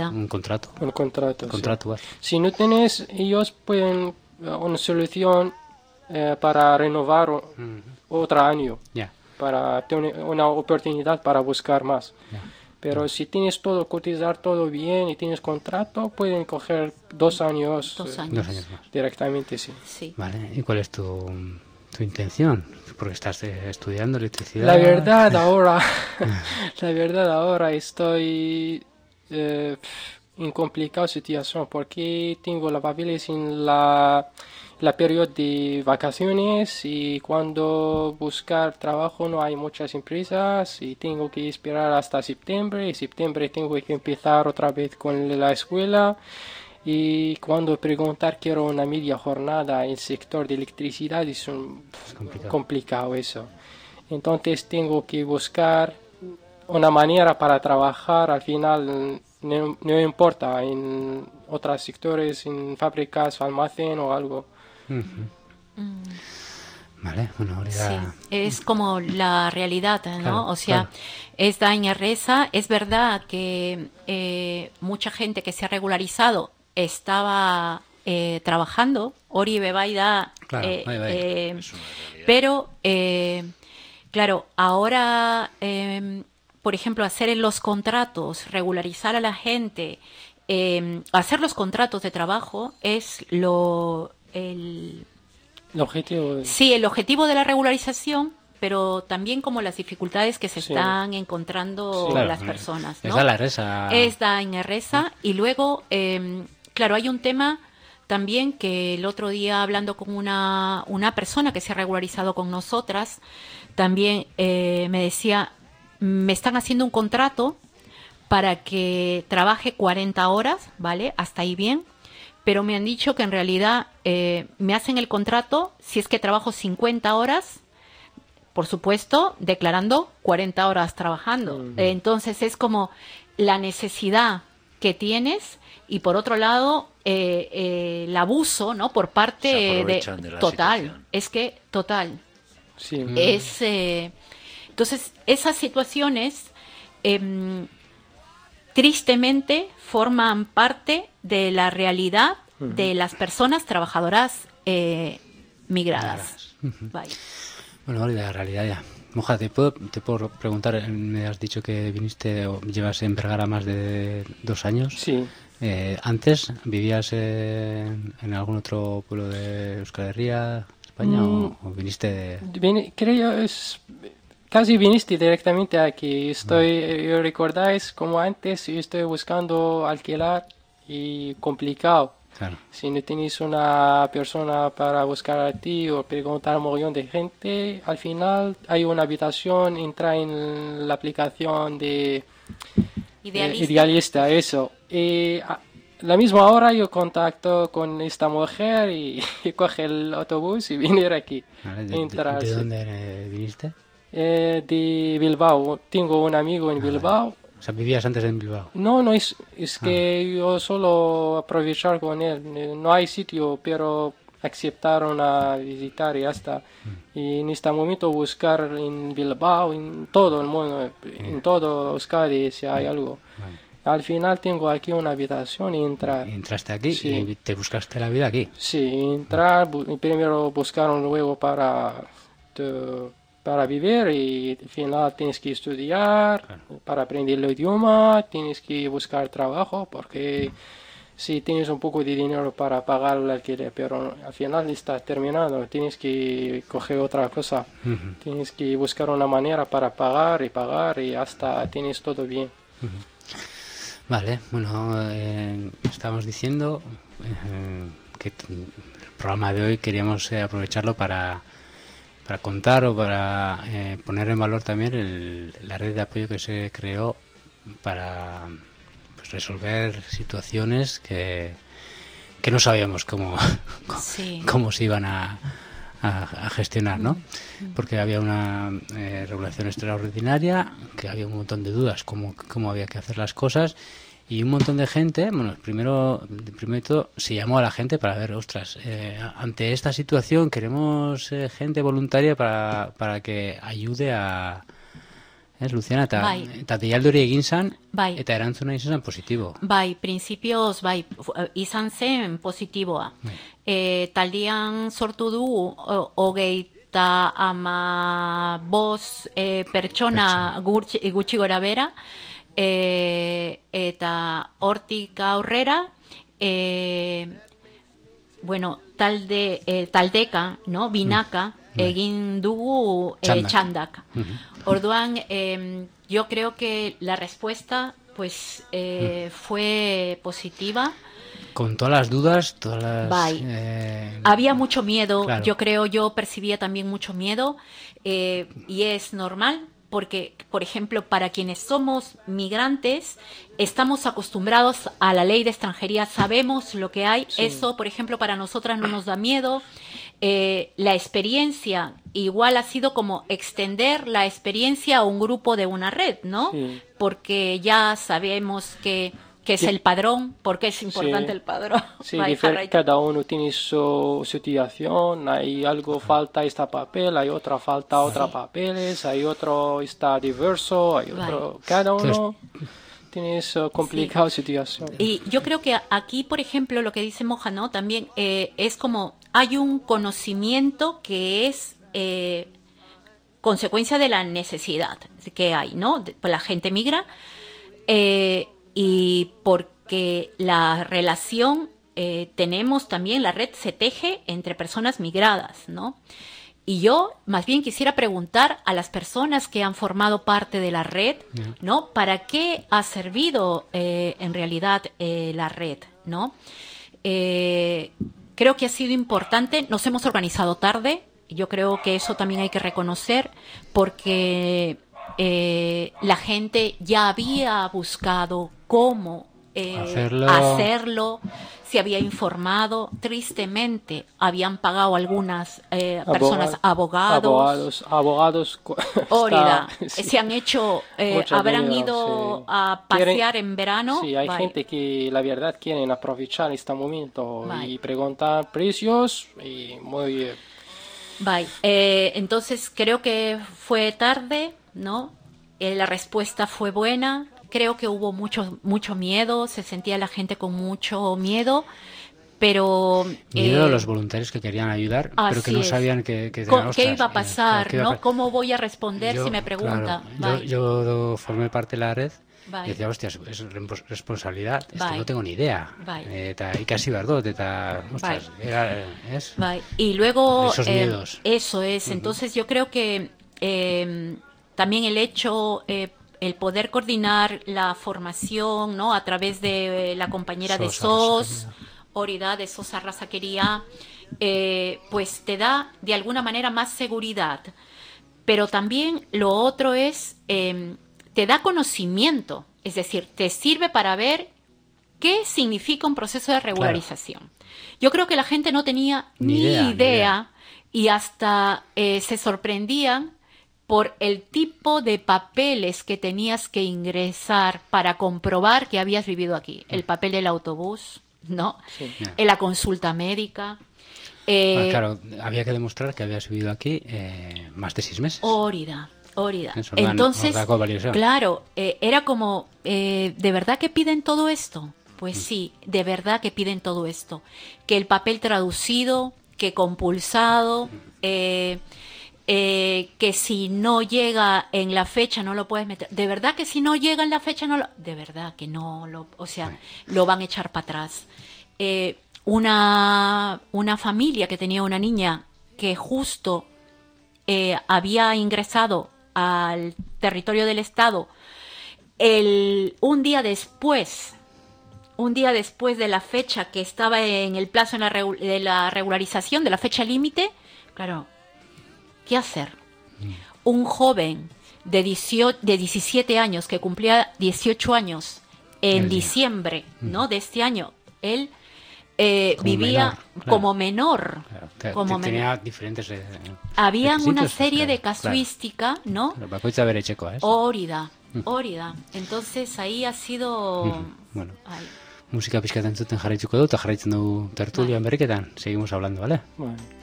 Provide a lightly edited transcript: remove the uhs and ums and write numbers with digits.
Un contrato. Un contrato. Contrato, Sí. vale. Si no tienes, ellos pueden una solución para renovar otro año, Ya. para tener una oportunidad para buscar más. Ya. Pero si tienes todo, cotizar todo bien y tienes contrato, pueden coger 2 años, 2 años. 2 años más. directamente, sí. Sí. Vale. ¿Y cuál es tu intención? Porque estás estudiando electricidad. La verdad ahora estoy en complicada situación porque tengo los papeles en la periodo de vacaciones y cuando buscar trabajo no hay muchas empresas y tengo que esperar hasta septiembre y septiembre tengo que empezar otra vez con la escuela y cuando preguntar quiero una media jornada en el sector de electricidad es complicado eso. Entonces tengo que buscar una manera para trabajar al final, no importa, en otros sectores, en fábricas, almacén o algo. Vale, bueno, Sí, ya... es como la realidad, ¿no? Claro, O sea, claro. esta Reza, es verdad que mucha gente que se ha regularizado estaba trabajando, hori bebaida, Claro, bai. pero, claro, ahora, por ejemplo, hacer en los contratos, regularizar a la gente, hacer los contratos de trabajo es el objetivo es... Sí, el objetivo de la regularización, pero también como las dificultades que se Sí. están encontrando Claro, las personas, ¿no? Es da la resa. Es da en Reza. Y luego, claro, hay un tema también que el otro día hablando con una persona que se ha regularizado con nosotras, también me decía, me están haciendo un contrato para que trabaje 40 horas, ¿vale? Hasta ahí bien. Pero me han dicho que en realidad me hacen el contrato si es que trabajo 50 horas, por supuesto, declarando 40 horas trabajando. Entonces es como la necesidad que tienes y por otro lado el abuso, ¿no? Por parte Se aprovechan de la total. situación. Es que total. Sí. Es entonces esas situaciones tristemente forman parte de la realidad de las personas trabajadoras migradas. Vaya. Bueno, vale, la realidad ya. Moja, te puedo preguntar, me has dicho que viniste o llevas en Vergara más de 2 años. Sí. ¿Antes vivías en algún otro pueblo de Euskal Herria, España, o viniste...? Creo casi viniste directamente aquí. Yo recordáis como antes, yo estoy buscando alquilar y complicado. Claro. Si no tienes una persona para buscar a ti o preguntar a un montón de gente, al final hay una habitación, entra en la aplicación de Idealista, eso. Y la misma hora yo contacto con esta mujer y coge el autobús y viene aquí. Vale, Entrar, ¿de sí. dónde viniste? De Bilbao. Tengo un amigo en Bilbao. O sea, vivías antes en Bilbao. No, es que yo solo aprovechar con él. No hay sitio, pero aceptaron a visitar y ya está. Y en este momento buscar en Bilbao, en todo el mundo, en todo Euskadi, si hay algo. Vale. Al final tengo aquí una habitación y entrar. Entraste aquí Sí. y te buscaste la vida aquí. Sí, entrar, primero buscaron luego para vivir y al final tienes que estudiar para aprender el idioma, tienes que buscar trabajo porque si tienes un poco de dinero para pagar el alquiler, pero al final está terminado, tienes que coger otra cosa, tienes que buscar una manera para pagar y hasta tienes todo bien. Vale, bueno, estábamos diciendo que el programa de hoy queríamos aprovecharlo para contar o para poner en valor también la red de apoyo que se creó para resolver situaciones que no sabíamos cómo se iban a gestionar, ¿no? Porque había una regulación extraordinaria, que había un montón de dudas cómo había que hacer las cosas y un montón de gente, bueno, primero de todo se llamó a la gente para ver, ostras, ante esta situación queremos gente voluntaria para que ayude a Luciana, Bai. eta deialdi hori egin zan, Bai. eta erantzuna izan zen positibo. Bai, printzipioz, bai, izan zen positiboa. Taldean sortu du hogeita bost pertsona gutxi gora bera, eta hortik aurrera, taldeka, no, binaka, egin dugu txandak. Orduan, yo creo que la respuesta pues fue positiva. Con todas las dudas, todas las... Bai. Había mucho miedo, claro. yo percibía también mucho miedo, y es normal, porque, por ejemplo, para quienes somos migrantes, estamos acostumbrados a la ley de extranjería, sabemos lo que hay, sí. Eso, por ejemplo, para nosotras no nos da miedo. La experiencia igual ha sido como extender la experiencia a un grupo de una red, ¿no? Sí. Porque ya sabemos que es el padrón, porque es importante sí. El padrón. Sí, cada uno tiene su situación, hay algo falta este papel, hay otra falta otra papeles, hay otro está diverso, hay otro, cada uno tiene su complicada situación. Y yo creo que aquí, por ejemplo, lo que dice Moja, ¿no? También es como hay un conocimiento que es consecuencia de la necesidad que hay, ¿no? La gente migra, y porque la relación tenemos también, la red se teje entre personas migradas, ¿no? Y yo más bien quisiera preguntar a las personas que han formado parte de la red, ¿no? ¿Para qué ha servido en realidad la red, ¿no? Creo que ha sido importante, nos hemos organizado tarde, yo creo que eso también hay que reconocer, porque la gente ya había buscado cómo hacerlo, se había informado, tristemente habían pagado algunas personas, abogados, Órida, se han hecho, habrán dinero, ido a pasear en verano. Sí, hay gente que la verdad quieren aprovechar este momento y preguntar precios y muy... entonces creo que fue tarde, ¿no? La respuesta fue buena. Creo que hubo mucho miedo, se sentía la gente con mucho miedo, pero... Miedo a los voluntarios que querían ayudar, pero que no sabían que ¿qué iba a pasar? ¿No? ¿Cómo voy a responder si me pregunta? Claro, yo formé parte de la red y decía, hostias, es responsabilidad, esto no tengo ni idea. Y casi verdad, y luego esos miedos. Eso es, entonces yo creo que también el hecho... el poder coordinar la formación, ¿no? A través de la compañera de SOS, Órida, de SOS Arrasaquería, pues te da de alguna manera más seguridad. Pero también lo otro es, te da conocimiento, es decir, te sirve para ver qué significa un proceso de regularización. Claro. Yo creo que la gente no tenía ni idea y hasta se sorprendían por el tipo de papeles que tenías que ingresar para comprobar que habías vivido aquí. El papel del autobús, ¿no? Sí. La consulta médica. Claro, había que demostrar que habías vivido aquí más de 6 meses. Órida. Entonces, claro, era como, ¿de verdad que piden todo esto? Pues sí, de verdad que piden todo esto. Que el papel traducido, que compulsado... que si no llega en la fecha no lo puedes meter. De verdad que si no llega en la fecha de verdad que no lo, o sea, lo van a echar para atrás. Una familia que tenía una niña que justo había ingresado al territorio del Estado un día después de la fecha que estaba en el plazo de la regularización, de la fecha límite, claro, ¿qué hacer? Un joven de 17 años que cumplía 18 años en diciembre, ¿no? De este año, él vivía como menor. Claro. Tenía diferentes había una serie de casuística, ¿no? Órida. Entonces ahí ha sido... Bueno, música pizkatan zuten jarraituko dut, eta jarraitzen dugu tertulian berriketan. Seguimos hablando, ¿vale? Bueno.